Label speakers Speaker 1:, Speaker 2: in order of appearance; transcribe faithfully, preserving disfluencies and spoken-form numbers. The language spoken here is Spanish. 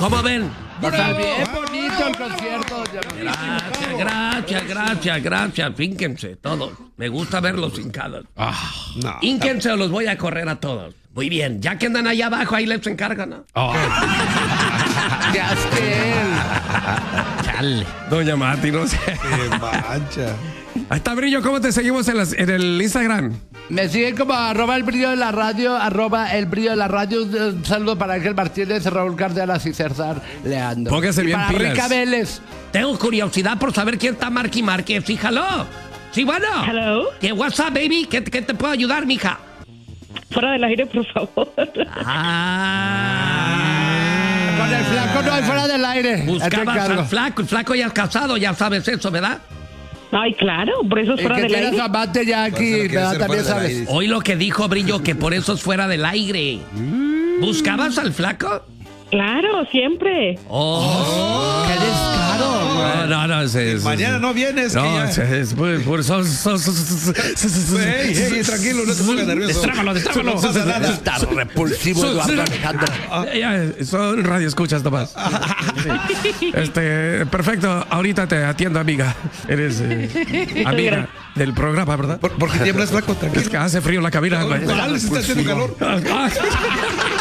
Speaker 1: ¿Cómo ven?
Speaker 2: Está bien bonito el concierto.
Speaker 1: Gracias, gracias, gracias, gracias. Fínquense todos. Me gusta verlos hincados.
Speaker 3: Ah, no.
Speaker 1: Hínquense o los voy a correr a todos. Muy bien, ya que andan allá abajo, ahí les encargan, ¿no?
Speaker 3: Oh.
Speaker 2: ¡Qué asquel!
Speaker 1: Chale.
Speaker 4: Doña Mati, no sé.
Speaker 3: Qué mancha.
Speaker 4: Ahí está, Brillo, ¿cómo te seguimos en, las, en el Instagram?
Speaker 2: Me siguen como arroba el brillo de la radio, arroba el brillo de la radio. Un saludo para Ángel Martínez, Raúl Cárdenas y César Leandro.
Speaker 4: Póngase
Speaker 2: Y
Speaker 4: bien
Speaker 2: para
Speaker 4: pilas.
Speaker 2: Rica Vélez.
Speaker 1: Tengo curiosidad por saber quién está Marky Marque. Fíjalo. Sí, bueno.
Speaker 5: Hello.
Speaker 1: ¿Qué WhatsApp, baby? ¿Qué, qué te puedo ayudar, mija?
Speaker 5: Fuera del aire, por favor.
Speaker 1: Ah.
Speaker 2: Con el flaco no hay fuera del aire. Ahí te
Speaker 1: Buscabas
Speaker 2: encargo.
Speaker 1: al flaco. El flaco ya es casado, ya sabes eso, ¿verdad?
Speaker 5: Ay, claro, por eso es
Speaker 2: Y
Speaker 5: fuera
Speaker 2: que
Speaker 5: del
Speaker 2: tienes
Speaker 5: aire.
Speaker 2: amante ya
Speaker 3: Por eso
Speaker 2: aquí,
Speaker 3: lo quiere
Speaker 2: ¿verdad?
Speaker 3: hacer
Speaker 2: También
Speaker 3: fuera del
Speaker 2: sabes.
Speaker 3: aire.
Speaker 1: Hoy lo que dijo Brillo, que por eso es fuera del aire. ¿Buscabas al flaco?
Speaker 5: Claro, siempre.
Speaker 1: Oh.
Speaker 2: ¡Qué descaro!
Speaker 4: No, no, no. Es, es,
Speaker 3: Mañana no vienes.
Speaker 4: No,
Speaker 3: que ya-
Speaker 4: es, es por, por sos, sos, sos, sos, sos-
Speaker 3: Ey, ey, tranquilo, no te pongas nervioso.
Speaker 4: Destrábalo, destrábalo.
Speaker 3: No pasa nada.
Speaker 2: Está repulsivo Eduardo Alejandro.
Speaker 4: Ya, son radio escuchas nomás. Sí. Este, perfecto. Ahorita te atiendo, amiga. Eres eh, amiga del programa, ¿verdad?
Speaker 3: ¿Por, ¿Por qué tiemblas, flaco?
Speaker 4: Es
Speaker 3: Tranquilo.
Speaker 4: que hace frío en la cabina. güey.
Speaker 3: Dale, se está haciendo calor.
Speaker 4: Ah,